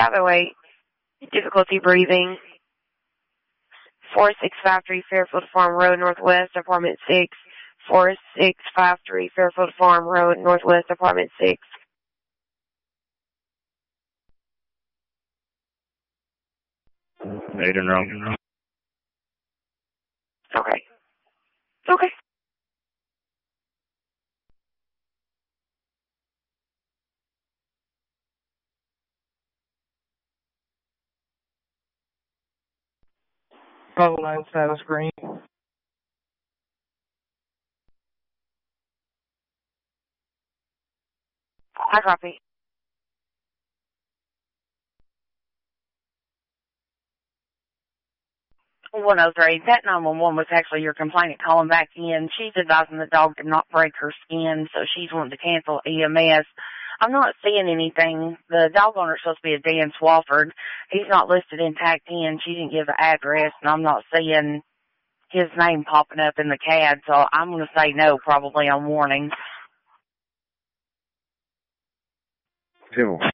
Cabot Way, difficulty breathing. 4653 Fairfield Farm Road, Northwest, Apartment 6. 4653 Fairfield Farm Road, Northwest, Apartment 6. Aiden wrong. Okay. Okay. Level 9 status green. I copy. 103. That 911 was actually your complainant calling back in. She's advising the dog did not break her skin, so she's wanting to cancel EMS. I'm not seeing anything. The dog owner is supposed to be a Dan Swafford. He's not listed in TAC 10. She didn't give the address, and I'm not seeing his name popping up in the CAD, so I'm going to say no probably on warning. 10-1.